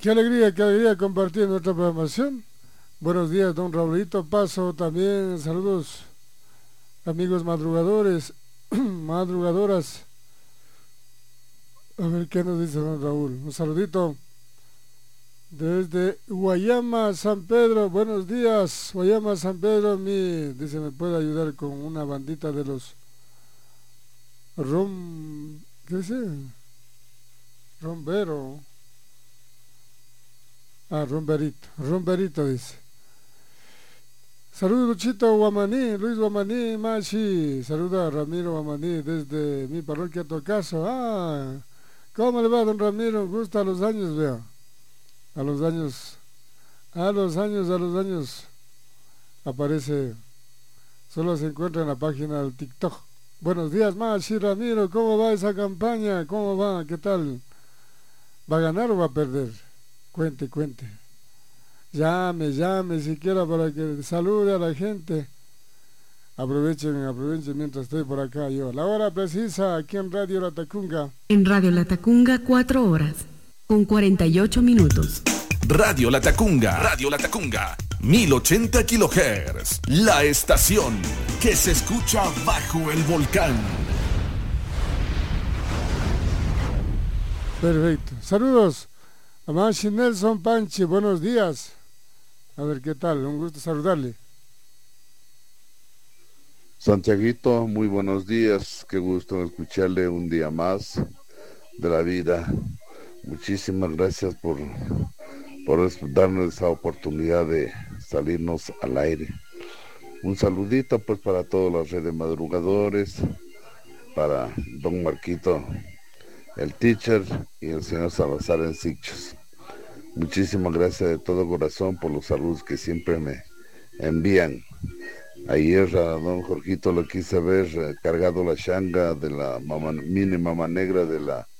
qué alegría compartir nuestra programación. Buenos días, don Raulito Paso, también saludos, amigos madrugadores, madrugadoras. A ver qué nos dice don Raúl. Un saludito desde Guayama, San Pedro. Buenos días, Guayama, San Pedro. Dice, me puede ayudar con una bandita de los ¿qué dice? Rombero. Romberito dice. Saludos Luchito Guamaní, Luis Guamaní, Machi. Saluda a Ramiro Guamaní desde mi parroquia Tocaso. ¿Cómo le va, don Ramiro? Gusta a los años, vea. A los años, a los años. Aparece, solo se encuentra en la página del TikTok. Buenos días, Machi, Ramiro. ¿Cómo va esa campaña? ¿Cómo va? ¿Qué tal? ¿Va a ganar o va a perder? Cuente. Llame siquiera para que salude a la gente. Aprovechen mientras estoy por acá yo. La hora precisa aquí en Radio La Tacunga. En Radio La Tacunga, 4 horas, con 48 minutos. Radio La Tacunga, 1080 kilohertz. La estación que se escucha bajo el volcán. Perfecto. Saludos a Manchi Nelson Panchi. Buenos días. A ver qué tal. Un gusto saludarle. Santiaguito, muy buenos días. Qué gusto escucharle un día más de la vida. Muchísimas gracias por darnos esa oportunidad de salirnos al aire. Un saludito pues para todas las redes de madrugadores, para don Marquito, el teacher y el señor Salazar en Sitges. Muchísimas gracias de todo corazón por los saludos que siempre me envían. Ayer a don Jorgito lo quise ver cargado la changa de la mini mamá negra de la